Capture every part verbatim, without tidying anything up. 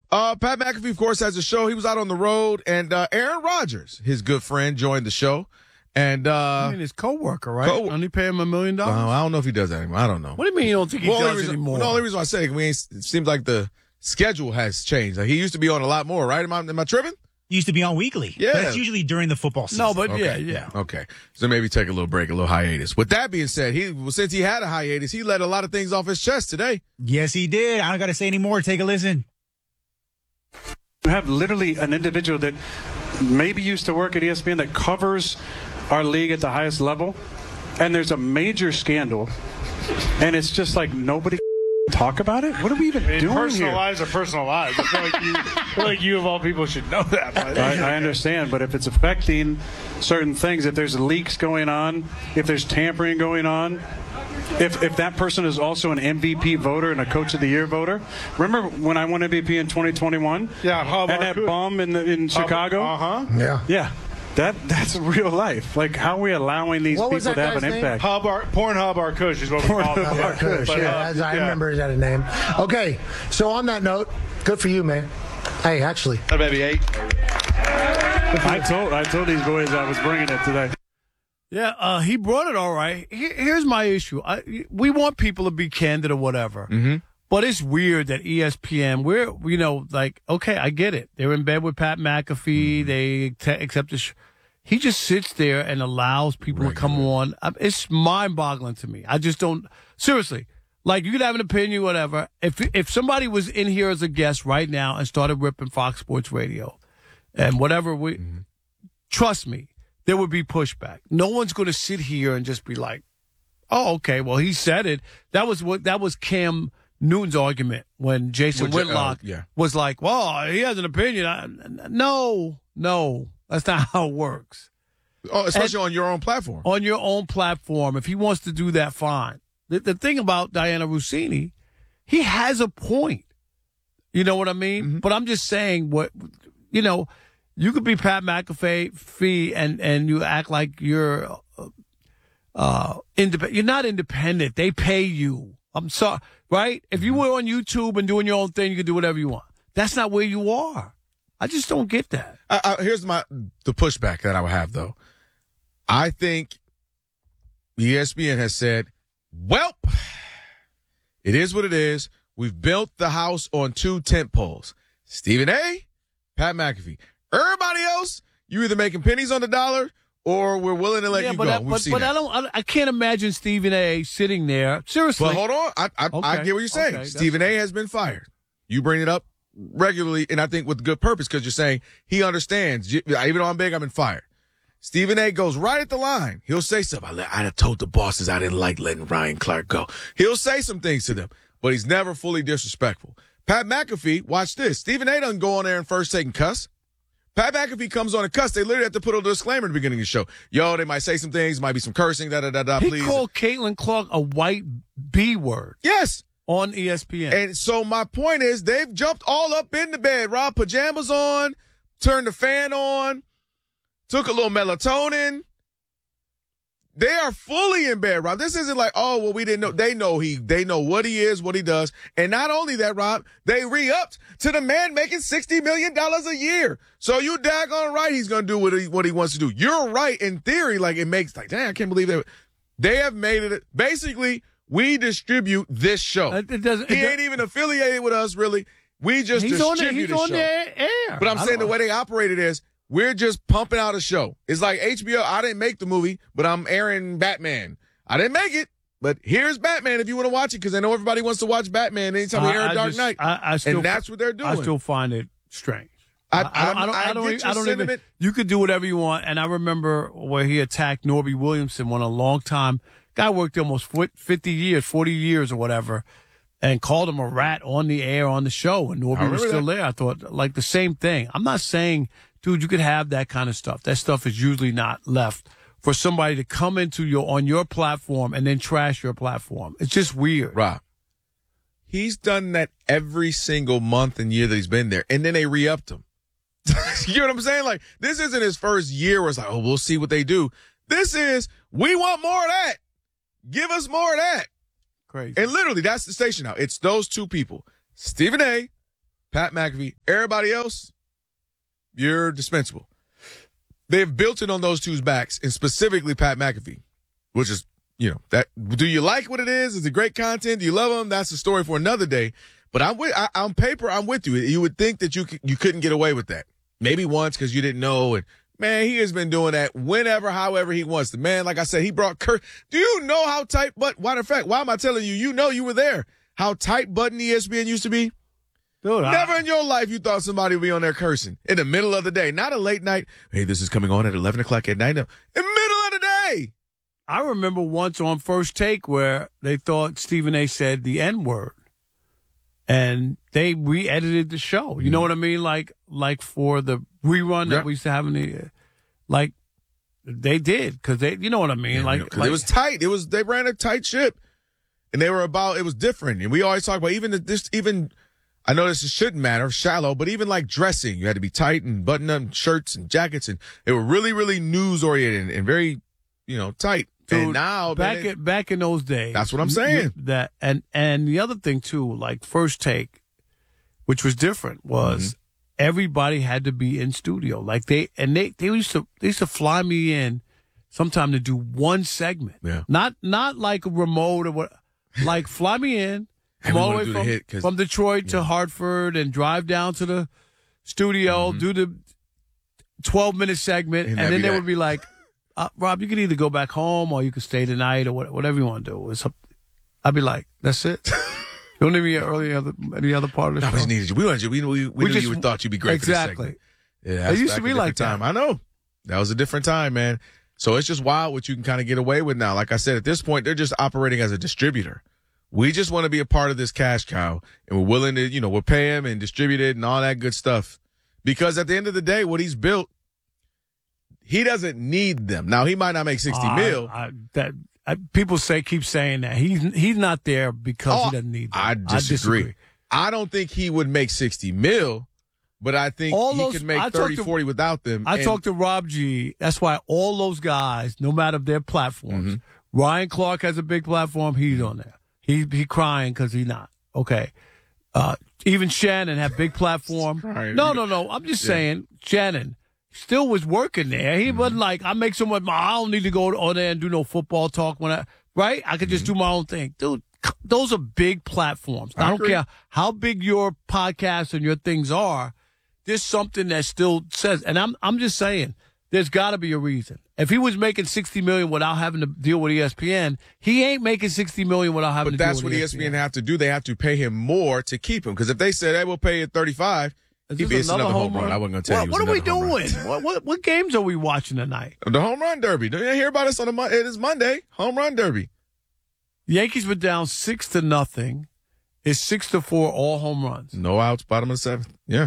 Uh, Pat McAfee, of course, has a show. He was out on the road, and uh, Aaron Rodgers, his good friend, joined the show. And uh, I mean, his coworker, right? Co- Only pay him a million uh, dollars. I don't know if he does that anymore. I don't know. What do you mean you don't think he well, does reason, anymore? The only reason I say it, we ain't, it seems like the schedule has changed. Like he used to be on a lot more, right? Am I, am I tripping? Used to be on weekly. Yeah. But it's usually during the football season. No, but Okay. yeah, yeah. Okay. So maybe take a little break, a little hiatus. With that being said, he since he had a hiatus, he let a lot of things off his chest today. Yes, he did. I don't got to say any more. Take a listen. You have literally an individual that maybe used to work at E S P N that covers our league at the highest level, and there's a major scandal, and it's just like nobody talk about it. What are we even I mean, doing personal here? lives are personal lives. I feel like you, I feel like you of all people should know that. But. I, I understand, but if it's affecting certain things, if there's leaks going on, if there's tampering going on, if if that person is also an M V P voter and a Coach of the Year voter, remember when I won M V P in twenty twenty-one? Yeah, how about and that Coach? bomb in the, in Chicago. Uh huh. Yeah. Yeah, that that's real life. Like, how are we allowing these What was people to that have an guy's name? impact? Hub Ar- Pornhub Arkush is what we call it. Pornhub Kush, But, yeah, uh, as I yeah. remember that name. Okay, so on that note, good for you, man. Hey, actually, That baby eight. I told I told these boys I was bringing it today. Yeah, uh, he brought it all right. Here, here's my issue. I, we want people to be candid or whatever. Mm-hmm. But it's weird that E S P N, we're, you know, like, okay, I get it. They're in bed with Pat McAfee. Mm-hmm. They te- accept the sh- He just sits there and allows people Regular. to come on. I, it's mind-boggling to me. I just don't, seriously, like, you could have an opinion, whatever. If if somebody was in here as a guest right now and started ripping Fox Sports Radio and whatever, we, mm-hmm. trust me, there would be pushback. No one's going to sit here and just be like, "Oh, okay, well, he said it." That was what that was Cam Newton's argument when Jason Which, Whitlock uh, yeah. was like, "Well, he has an opinion." I, no, no, that's not how it works. Oh, especially and on your own platform. On your own platform, if he wants to do that, fine. The, the thing about Diana Rossini, he has a point. You know what I mean? Mm-hmm. But I'm just saying what, you know. You could be Pat McAfee fee and, and you act like you're uh, independent. You're not independent. They pay you. I'm sorry, right? If you were on YouTube and doing your own thing, you could do whatever you want. That's not where you are. I just don't get that. I, I, here's my the pushback that I would have, though. I think E S P N has said, well, it is what it is. We've built the house on two tent poles. Stephen A., Pat McAfee. Everybody else, you either making pennies on the dollar or we're willing to let yeah, you but go. I, We've but, seen but that. I don't. I, I can't imagine Stephen A. sitting there. Seriously. But hold on, I I, okay. I get what you're saying. Okay, Stephen A. has been fired. You bring it up regularly, and I think with good purpose because you're saying he understands. Even though I'm big, I've been fired. Stephen A. goes right at the line. He'll say something. I, let, I told the bosses I didn't like letting Ryan Clark go. He'll say some things to them, but he's never fully disrespectful. Pat McAfee, watch this. Stephen A. doesn't go on there and first take and cuss. Pat McAfee comes on a cuss. They literally have to put a disclaimer at the beginning of the show. Yo, they might say some things, might be some cursing, da da da da. He Please. called Caitlin Clark a white B word. Yes. On E S P N. And so my point is, they've jumped all up in the bed. Rob, pajamas on, turned the fan on, took a little melatonin. They are fully in bed, Rob. This isn't like, oh, well, we didn't know. They know he, they know what he is, what he does. And not only that, Rob, they re-upped to the man making sixty million dollars a year. So you daggone right he's going to do what he, what he wants to do. You're right in theory. Like, it makes, like, damn, I can't believe that. They have made it, basically, we distribute this show. It doesn't, it he ain't even affiliated with us, really. We just he's distribute on the, he's the on show. the air. But I'm saying the way they operate it is, we're just pumping out a show. It's like H B O. I didn't make the movie, but I'm airing Batman. I didn't make it, but here's Batman if you want to watch it, because I know everybody wants to watch Batman anytime we air I, a Dark just, Knight. I, I still, and that's what they're doing. I still find it strange. I, I, I don't, I don't, I don't, I even, I don't even, you could do whatever you want. And I remember where he attacked Norby Williamson when a long time guy worked almost fifty years, forty years or whatever, and called him a rat on the air on the show. And Norby was still that. there. I thought like the same thing. I'm not saying, dude, you could have that kind of stuff. That stuff is usually not left for somebody to come into your, on your platform and then trash your platform. It's just weird. Rob, he's done that every single month and year that he's been there. And then they re-upped him. You know what I'm saying? Like, this isn't his first year where it's like, oh, we'll see what they do. This is, we want more of that. Give us more of that. Crazy. And literally, that's the station now. It's those two people, Stephen A., Pat McAfee. Everybody else, you're dispensable. They've built it on those two's backs, and specifically Pat McAfee, which is, you know, that. Do you like what it is? Is it great content? Do you love them? That's a story for another day. But I'm with, I, on paper, I'm with you. You would think that you could, you couldn't get away with that. Maybe once because you didn't know. And man, he has been doing that whenever, however he wants. The man, like I said, he brought Kurt. Do you know how tight? But matter of fact, why am I telling you? You know, you were there. How tight button E S P N used to be. Dude, Never I, in your life you thought somebody would be on there cursing in the middle of the day, not a late night. Hey, this is coming on at eleven o'clock at night. No, in the middle of the day. I remember once on First Take where they thought Stephen A. said the N word. And they re-edited the show. You know what I mean? Like, like for the rerun that Yep. we used to have in the, like, they did because they, you know what I mean? Yeah, like, because like it was tight. It was they ran a tight ship, and they were about. It was different, and we always talk about even the, this. Even I know this shouldn't matter, shallow, but even like dressing, you had to be tight and button up shirts and jackets, and they were really, really news oriented and, and very, you know, tight. Dude, and now, back man, in, back in those days, That's what I'm you- saying. you- That and and the other thing too, like First Take, which was different, was Mm-hmm. everybody had to be in studio. Like they and they they used to they used to fly me in sometime to do one segment. Yeah. Not not like a remote or what. Like fly me in, And come we all the wanna way do the from, hit 'cause- from Detroit to Hartford and drive down to the studio, do the twelve minute segment, Mm-hmm. And and, that'd then be they that. would be like, uh, Rob, you can either go back home or you can stay tonight or what, whatever you want to do. It's up. I'd be like, that's it. You don't need me early other any other part of the no, show. we just needed you. We wanted you. We we, we, We knew just- you would thought you'd be great exactly. for this segment. Yeah, It used to back be a like different that. time. I know. That was a different time, man. So it's just wild what you can kind of get away with now. Like I said, at this point, they're just operating as a distributor. We just want to be a part of this cash cow, and we're willing to, you know, we'll pay him and distribute it and all that good stuff. Because at the end of the day, what he's built, he doesn't need them. Now, he might not make sixty Uh, mil. I, that I, people say keep saying that he's he's not there because Oh, he doesn't need them. I disagree. I don't think he would make sixty mil, but I think All he those- could make I talked thirty, to- forty without them. I And- talked to Rob G. That's why all those guys, no matter their platforms, Mm-hmm. Ryan Clark has a big platform. He's on there. He he crying because he's not okay. Uh, even Shannon had big platform. Crying. No, no, no. I'm just Yeah. saying, Shannon still was working there. He wasn't like I make so much. I don't need to go on there and do no football talk when I right. I could just do my own thing, dude. c- Those are big platforms. I, I don't agree. care how big your podcast and your things are. There's something that still says, and I'm I'm just saying, there's got to be a reason. If he was making sixty million without having to deal with E S P N, he ain't making sixty million without having But to that's deal what with E S P N have to do. They have to pay him more to keep him. Because if they said, hey, we'll pay you thirty-five, Is he'd this be it's another home run. I wasn't going to tell what, you. What it are was we another home run. doing? what, what what games are we watching tonight? The home run derby. Don't you hear about us on the Mon- it is Monday? Home run derby. Yankees were down six to nothing. It's six to four, all home runs. No outs, bottom of the seventh. Yeah.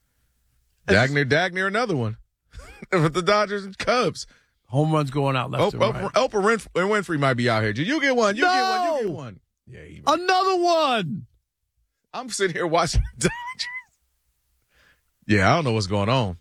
Dagner, Dagner, another one. With the Dodgers and Cubs. Home runs going out left Oh, and right. Oprah, Oprah Winfrey, Winfrey might be out here. You get one. You get one. You No! get one. Yeah, he, Another one. I'm sitting here watching the Dodgers. Yeah, I don't know what's going on.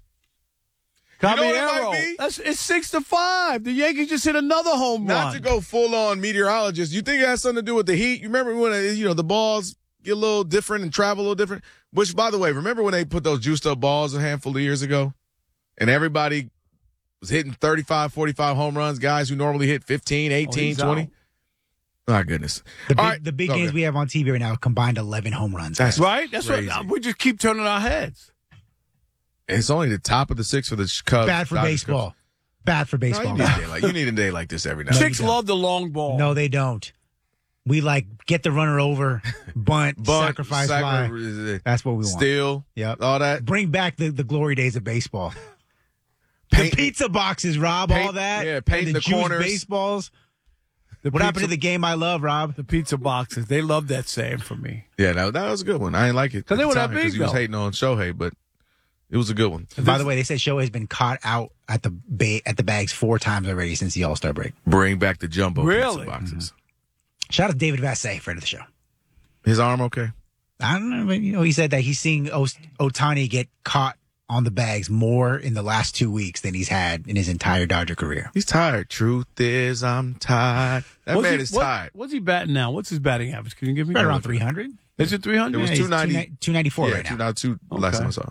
You know what it might Caballero. be? That's it's six to five. The Yankees just hit another home Not run. to go full on meteorologist. You think it has something to do with the heat? You remember when uh, you know the balls get a little different and travel a little different? Which, by the way, remember when they put those juiced up balls a handful of years ago, and everybody was hitting thirty-five, forty-five home runs, guys who normally hit fifteen, eighteen, he's twenty. out. My goodness. The big, All right. the big Okay. games we have on T V right now combined eleven home runs. That's Right? That's crazy. what we just keep turning our heads. It's only the top of the six for the Cubs. Bad for Dodgers, baseball. Cubs. Bad for No, you, baseball. need a day like, you need a day like this every now and Chicks don't. love the long ball. No, they don't. We like get the runner over, bunt, Bunt, sacrifice sacri- fly. That's what we want. Steal. Yep. All that. Bring back the, the glory days of baseball. Paint- the pizza boxes, Rob, paint- all that. yeah, painting and the the, juiced corners. baseballs. The What happened pizza- to the game I love, Rob? The pizza boxes. They love that saying for me. Yeah, that, that was a good one. I didn't like it. 'Cause they at were the that time big, Because he was though. hating on Shohei, but it was a good one. By the way, they said Shohei's been caught out at the ba- at the bags four times already since the All Star break. Bring back the jumbo Really? pizza boxes. Shout out to David Vassay, friend of the show. His arm okay? I don't know, but you know, he said that he's seeing o- Otani get caught on the bags more in the last two weeks than he's had in his entire Dodger career. He's tired. Truth is, I'm tired. That What's man he, is what- tired. What's he batting now? What's his batting average? Can you give me Right that? around three hundred. Is it three hundred? It was Yeah, he's two ninety. two ninety-four Yeah, right now. two ninety-two last Okay. time I saw.